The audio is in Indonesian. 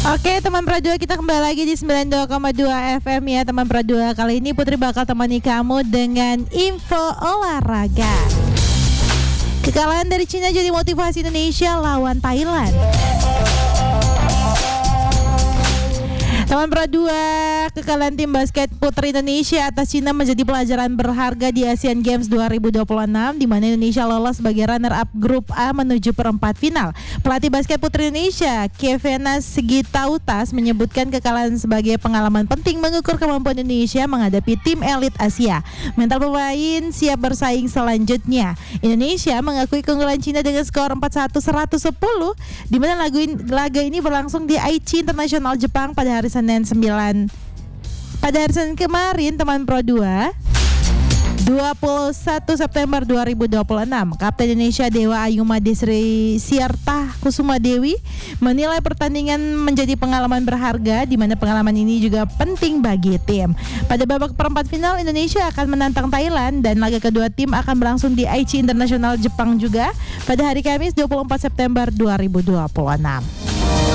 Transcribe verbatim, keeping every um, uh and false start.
Oke teman Pro dua, kita kembali lagi di sembilan puluh dua koma dua F M ya teman Pro dua. Kali ini Putri bakal temani kamu dengan info olahraga. Kekalahan dari Cina jadi motivasi Indonesia lawan Thailand. Teman Pro dua, kekalahan tim basket putri Indonesia atas Cina menjadi pelajaran berharga di Asian Games dua ribu dua puluh enam, di mana Indonesia lolos sebagai runner-up grup A menuju perempat final. Pelatih basket putri Indonesia, Kevena Sigitautas, menyebutkan kekalahan sebagai pengalaman penting mengukur kemampuan Indonesia menghadapi tim elit Asia. Mental pemain siap bersaing selanjutnya. Indonesia mengakui keunggulan Cina dengan skor empat puluh satu seratus sepuluh, di mana laga ini berlangsung di Aichi Internasional Jepang pada hari Senin sembilan pada hari Senin kemarin teman Pro dua, dua puluh satu September dua ribu dua puluh enam. Kapten Indonesia Dewa Ayuma Desri Siarta Kusuma Dewi menilai pertandingan menjadi pengalaman berharga, di mana pengalaman ini juga penting bagi tim. Pada babak perempat final, Indonesia akan menantang Thailand dan laga kedua tim akan berlangsung di Aichi Internasional Jepang juga pada hari Kamis dua puluh empat September dua ribu dua puluh enam.